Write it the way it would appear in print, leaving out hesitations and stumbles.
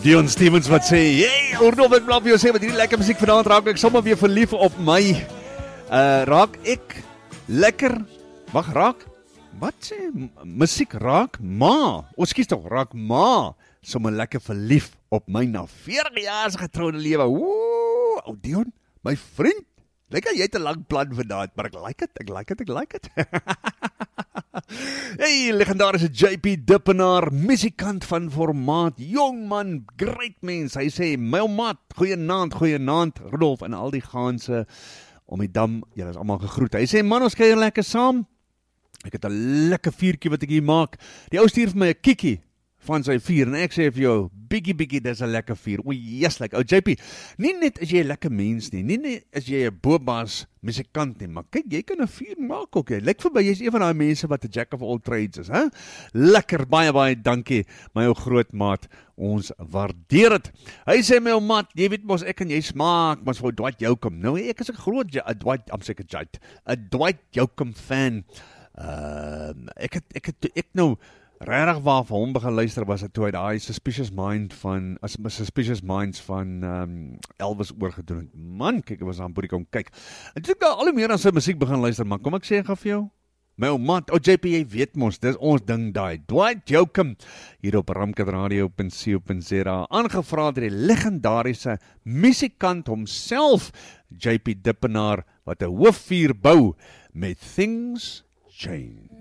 Dion Stevens wat sê, hey, Oordop, ek blaf jou sê, met hierdie lekker muziek vanaand raak ek sommer weer verlief op my. Raak ek lekker, wat sê, muziek raak ma, skies toch, raak ma, sommer lekker verlief op my na 40 jaar getrouwde lewe. Oeh, Dion, my vriend, lekker, jy het 'n lang plan vandaag, maar ek like it. Hey, legendarische JP Dippenaar, musikant van formaat, jong man, great mens. Hy sê, my maat, goeienaand, Rudolf en al die gaanse om die dam, julle is allemaal gegroet. Hy sê, man, ons kuier lekker saam. Ek het 'n lekker vuurtjie wat ek hier maak. Die ou stuur vir my 'n kiekie van sy vuur, en ek sê vir jou, biggie, dis 'n lekker vuur. O, yes, like, JP, nie net as jy 'n lekker mens nie net as jy 'n bobaas musikant nie, maar kyk, jy kan 'n vuur maak ook, jy lyk vir my, jy is een van daai mense wat 'n jack of all trades is, hè? Lekker, baie dankie, my ou groot maat, ons waardeer dit. Hy sê my ou maat, jy weet mos, ek en jy smaak, maar vir Dwight Yoakam, nou ek is 'n groot, Dwight Yoakam fan, ek nou, regtig waar vir hom begin luister was het toe hy daai Suspicious Minds van Elvis oorgedoen het. Man, kyk, ek was aan Boerie kom kyk. En toe ek daar al hoe meer aan sy musiek begin luister, man, kom ek sê gaan vir jou, my ou maat, JP, jy weet mos, dis ons ding daai, Dwight Yoakam, hier op ramkatradio.co.za, aangevra deur die legendariese musikant homself, JP Dippenaar, wat 'n hoofvuur bou met Things Change.